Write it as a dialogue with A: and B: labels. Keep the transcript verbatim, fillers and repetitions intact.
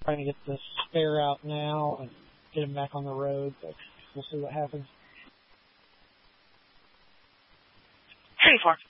A: trying to get the spare out now and get him back on the road, but we'll see what happens.
B: Three four.